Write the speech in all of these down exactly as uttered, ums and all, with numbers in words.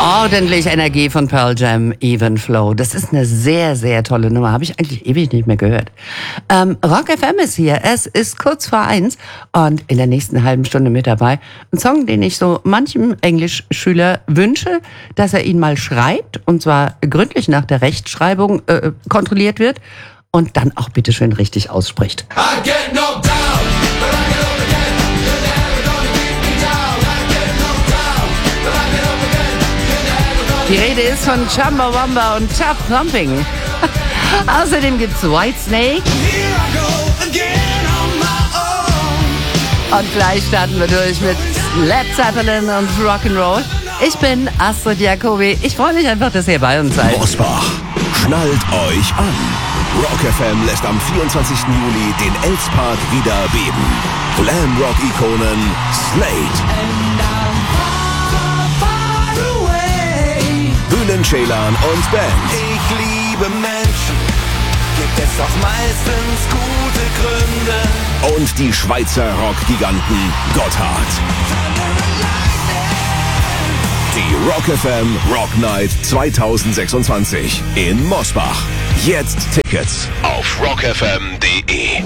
Ordentlich Energie von Pearl Jam, Even Flow. Das ist eine sehr, sehr tolle Nummer. Habe ich eigentlich ewig nicht mehr gehört. Ähm, Rock F M ist hier. Es ist kurz vor eins und in der nächsten halben Stunde mit dabei. Ein Song, den ich so manchem Englischschüler wünsche, dass er ihn mal schreibt und zwar gründlich nach der Rechtschreibung äh, kontrolliert wird und dann auch bitteschön richtig ausspricht. I get knocked down, but I get up again. You're never gonna keep me down. I get knocked down, but I get up again. You're never gonna. Die Rede ist von Chumbawamba und Tough Thumping. Außerdem gibt's Whitesnake. Here I go again on my own. Und gleich starten wir durch mit Led Zeppelin und Rock'n'Roll. Ich bin Astrid Jacobi. Ich freue mich einfach, dass ihr bei uns seid. Mosbach, schnallt euch an. Rock F M lässt am vierundzwanzigsten Juli den Elspark wieder beben. Glam-Rock-Ikonen Slade, Bülent Ceylan und Band. Ich liebe Menschen, gibt es doch meistens gute Gründe. Und die Schweizer Rock-Giganten Gotthard. Die Rock F M Rock Night zweitausendsechsundzwanzig in Mosbach. Jetzt Tickets auf rock f m punkt d e.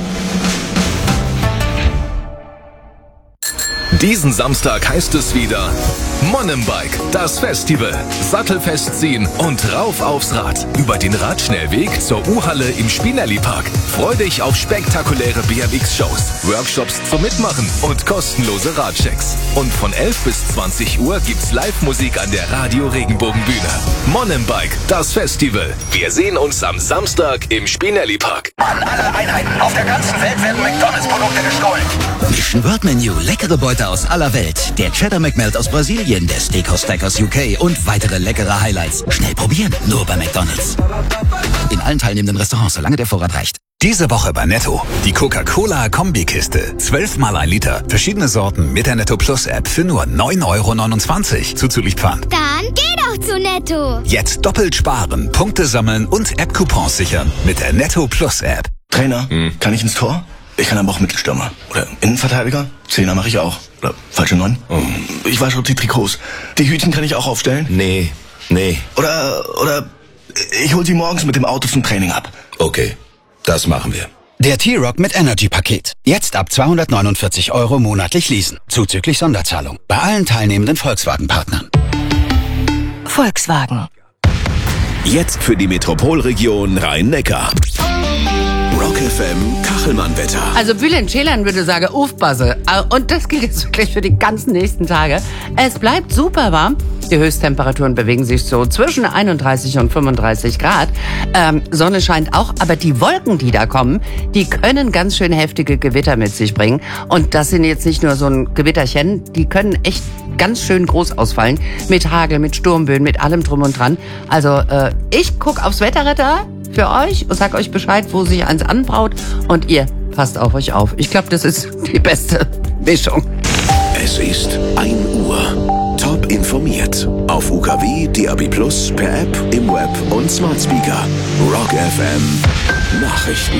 Diesen Samstag heißt es wieder Mountainbike, das Festival. Sattelfest ziehen und rauf aufs Rad. Über den Radschnellweg zur U-Halle im Spinelli-Park. Freu dich auf spektakuläre B M X-Shows, Workshops zum Mitmachen und kostenlose Radchecks. Und von elf bis zwanzig Uhr gibt's Live-Musik an der Radio-Regenbogen-Bühne. Mountainbike, das Festival. Wir sehen uns am Samstag im Spinelli-Park. An alle Einheiten auf der ganzen Welt werden McDonalds-Produkte gestohlen. Mission Word Menu, leckere Beute aus aller Welt. Der Cheddar McMelt aus Brasilien, der Steakhouse Stack aus U K und weitere leckere Highlights. Schnell probieren, nur bei McDonalds. In allen teilnehmenden Restaurants, solange der Vorrat reicht. Diese Woche bei Netto. Die Coca-Cola-Kombikiste. zwölfmal ein Liter. Verschiedene Sorten mit der Netto Plus App für nur neun Euro neunundzwanzig. Zuzüglich Pfand. Dann geh doch zu Netto. Jetzt doppelt sparen, Punkte sammeln und App-Coupons sichern mit der Netto Plus App. Trainer, hm. kann ich ins Tor? Ich kann aber auch Mittelstürmer. Oder Innenverteidiger? Zehner mache ich auch. Oder falsche Neun? Oh. Ich wasche die Trikots. Die Hütchen kann ich auch aufstellen? Nee, nee. Oder, oder ich hol sie morgens mit dem Auto zum Training ab. Okay, das machen wir. Der T-Rock mit Energy-Paket. Jetzt ab zweihundertneunundvierzig Euro monatlich leasen. Zuzüglich Sonderzahlung. Bei allen teilnehmenden Volkswagen-Partnern. Volkswagen. Jetzt für die Metropolregion Rhein-Neckar. Rock F M Kachelmann-Wetter. Also Bülent Ceylan würde sagen, Aufpasse. Und das gilt jetzt wirklich für die ganzen nächsten Tage. Es bleibt super warm. Die Höchsttemperaturen bewegen sich so zwischen einunddreißig und fünfunddreißig Grad. Ähm, Sonne scheint auch, aber die Wolken, die da kommen, die können ganz schön heftige Gewitter mit sich bringen. Und das sind jetzt nicht nur so ein Gewitterchen, die können echt ganz schön groß ausfallen. Mit Hagel, mit Sturmböen, mit allem drum und dran. Also äh, ich guck aufs Wetterradar für euch und sag euch Bescheid, wo sich eins anbraut. Und ihr passt auf euch auf. Ich glaube, das ist die beste Mischung. Es ist ein Uhr. Top informiert. Auf U K W, D A B Plus, per App, im Web und Smart Speaker. Rock F M Nachrichten.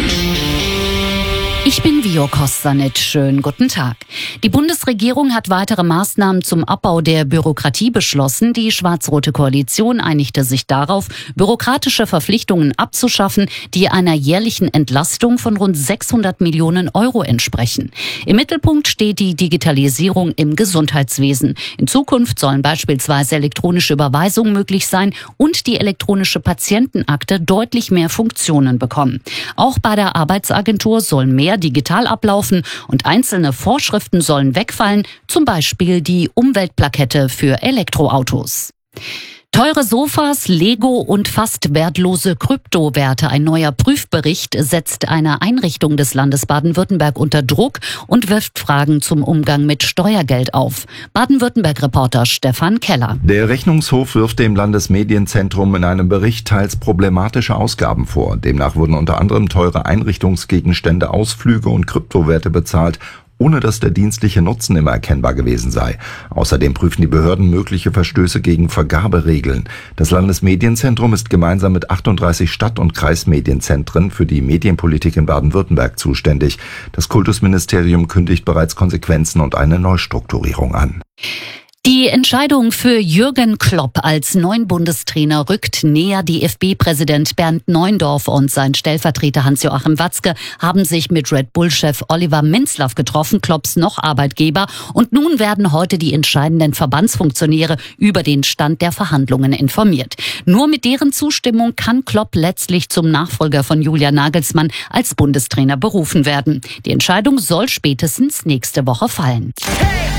Ich bin Vio Kostanec. Schönen guten Tag. Die Bundesregierung hat weitere Maßnahmen zum Abbau der Bürokratie beschlossen. Die schwarz-rote Koalition einigte sich darauf, bürokratische Verpflichtungen abzuschaffen, die einer jährlichen Entlastung von rund sechshundert Millionen Euro entsprechen. Im Mittelpunkt steht die Digitalisierung im Gesundheitswesen. In Zukunft sollen beispielsweise elektronische Überweisungen möglich sein und die elektronische Patientenakte deutlich mehr Funktionen bekommen. Auch bei der Arbeitsagentur sollen mehr digital ablaufen und einzelne Vorschriften sollen wegfallen, zum Beispiel die Umweltplakette für Elektroautos. Teure Sofas, Lego und fast wertlose Kryptowerte. Ein neuer Prüfbericht setzt eine Einrichtung des Landes Baden-Württemberg unter Druck und wirft Fragen zum Umgang mit Steuergeld auf. Baden-Württemberg-Reporter Stefan Keller. Der Rechnungshof wirft dem Landesmedienzentrum in einem Bericht teils problematische Ausgaben vor. Demnach wurden unter anderem teure Einrichtungsgegenstände, Ausflüge und Kryptowerte bezahlt, ohne dass der dienstliche Nutzen immer erkennbar gewesen sei. Außerdem prüfen die Behörden mögliche Verstöße gegen Vergaberegeln. Das Landesmedienzentrum ist gemeinsam mit achtunddreißig Stadt- und Kreismedienzentren für die Medienpolitik in Baden-Württemberg zuständig. Das Kultusministerium kündigt bereits Konsequenzen und eine Neustrukturierung an. Die Entscheidung für Jürgen Klopp als neuen Bundestrainer rückt näher. D F B-Präsident Bernd Neuendorf und sein Stellvertreter Hans-Joachim Watzke haben sich mit Red Bull-Chef Oliver Minzlaff getroffen, Klopps noch Arbeitgeber. Und nun werden heute die entscheidenden Verbandsfunktionäre über den Stand der Verhandlungen informiert. Nur mit deren Zustimmung kann Klopp letztlich zum Nachfolger von Julian Nagelsmann als Bundestrainer berufen werden. Die Entscheidung soll spätestens nächste Woche fallen.